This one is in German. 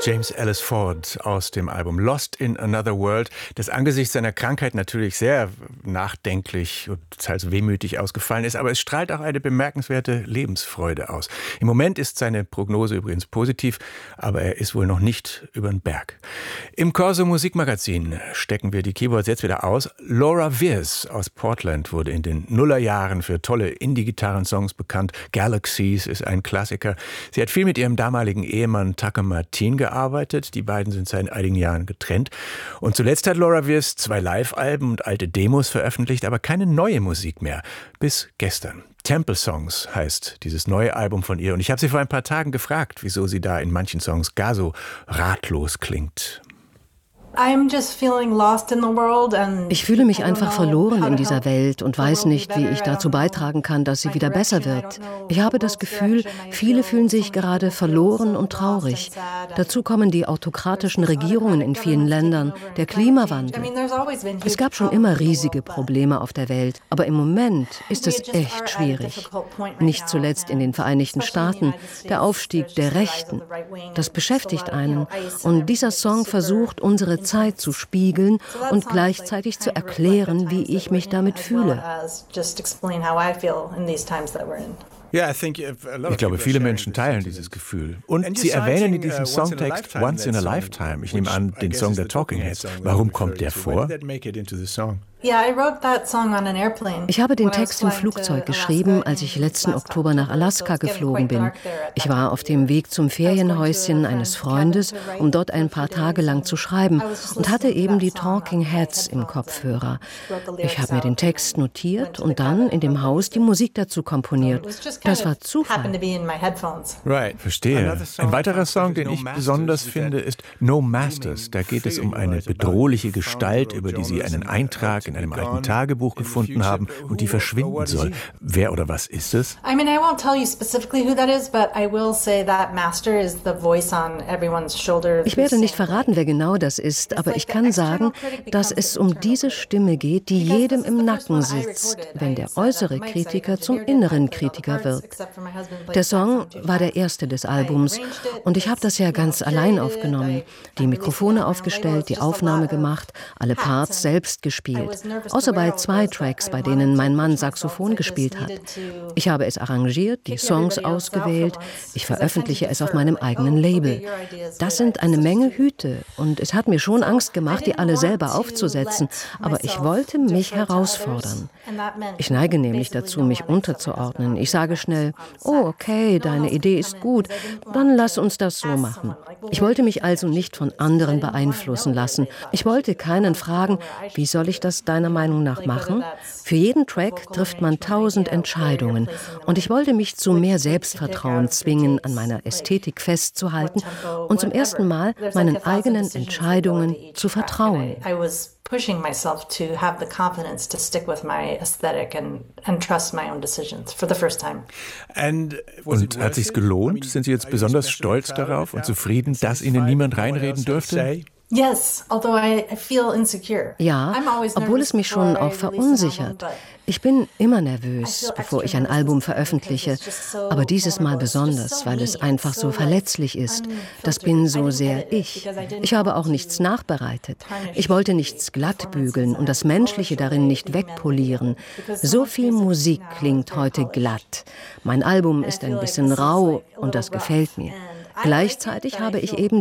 James Ellis Ford aus dem Album Lost in Another World, das angesichts seiner Krankheit natürlich sehr nachdenklich und teils wehmütig ausgefallen ist, aber es strahlt auch eine bemerkenswerte Lebensfreude aus. Im Moment ist seine Prognose übrigens positiv, aber er ist wohl noch nicht über den Berg. Im Corso Musikmagazin stecken wir die Keyboards jetzt wieder aus. Laura Viers aus Portland wurde in den Nullerjahren für tolle Indie-Gitarren-Songs bekannt. Galaxies ist ein Klassiker. Sie hat viel mit ihrem damaligen Ehemann Tucker Martin gearbeitet. Die beiden sind seit einigen Jahren getrennt. Und zuletzt hat Laura Viers 2 Live-Alben und alte Demos veröffentlicht, aber keine neue Musik mehr. Bis gestern. Temple Songs heißt dieses neue Album von ihr. Und ich habe sie vor ein paar Tagen gefragt, wieso sie da in manchen Songs gar so ratlos klingt. Ich fühle mich einfach verloren in dieser Welt und weiß nicht, wie ich dazu beitragen kann, dass sie wieder besser wird. Ich habe das Gefühl, viele fühlen sich gerade verloren und traurig. Dazu kommen die autokratischen Regierungen in vielen Ländern, der Klimawandel. Es gab schon immer riesige Probleme auf der Welt, aber im Moment ist es echt schwierig. Nicht zuletzt in den Vereinigten Staaten, der Aufstieg der Rechten. Das beschäftigt einen. Und dieser Song versucht, unsere Zeit zu spiegeln und gleichzeitig zu erklären, wie ich mich damit fühle. Ich glaube, viele Menschen teilen dieses Gefühl. Und sie erwähnen in diesem Songtext Once in a Lifetime. Ich nehme an, den Song der Talking Heads. Warum kommt der vor? Ich habe den Text im Flugzeug geschrieben, als ich letzten Oktober nach Alaska geflogen bin. Ich war auf dem Weg zum Ferienhäuschen eines Freundes, um dort ein paar Tage lang zu schreiben und hatte eben die Talking Heads im Kopfhörer. Ich habe mir den Text notiert und dann in dem Haus die Musik dazu komponiert. Das war Zufall. Verstehe. Ein weiterer Song, den ich besonders finde, ist No Masters. Da geht es um eine bedrohliche Gestalt, über die sie einen Eintrag in einem alten Tagebuch gefunden haben und die verschwinden soll. Wer oder was ist es? Ich werde nicht verraten, wer genau das ist, aber ich kann sagen, dass es um diese Stimme geht, die jedem im Nacken sitzt, wenn der äußere Kritiker zum inneren Kritiker wird. Der Song war der erste des Albums und ich habe das ja ganz allein aufgenommen. Die Mikrofone aufgestellt, die Aufnahme gemacht, alle Parts selbst gespielt. Außer bei 2 Tracks, bei denen mein Mann Saxophon gespielt hat. Ich habe es arrangiert, die Songs ausgewählt, ich veröffentliche es auf meinem eigenen Label. Das sind eine Menge Hüte und es hat mir schon Angst gemacht, die alle selber aufzusetzen, aber ich wollte mich herausfordern. Ich neige nämlich dazu, mich unterzuordnen. Ich sage schnell, oh okay, deine Idee ist gut, dann lass uns das so machen. Ich wollte mich also nicht von anderen beeinflussen lassen. Ich wollte keinen fragen, wie soll ich das deiner Meinung nach machen? Für jeden Track trifft man 1000 Entscheidungen und ich wollte mich zu mehr Selbstvertrauen zwingen, an meiner Ästhetik festzuhalten und zum ersten Mal meinen eigenen Entscheidungen zu vertrauen. Pushing myself to have the confidence to stick with my aesthetic and trust my own decisions for the first time. Und hat sich's gelohnt? Sind Sie jetzt besonders stolz darauf und zufrieden, dass Ihnen niemand reinreden dürfte? Ja, obwohl es mich schon auch verunsichert. Ich bin immer nervös, bevor ich ein Album veröffentliche, aber dieses Mal besonders, weil es einfach so verletzlich ist. Das bin so sehr ich. Ich habe auch nichts nachbereitet. Ich wollte nichts glatt bügeln und das Menschliche darin nicht wegpolieren. So viel Musik klingt heute glatt. Mein Album ist ein bisschen rau und das gefällt mir. Gleichzeitig habe ich eben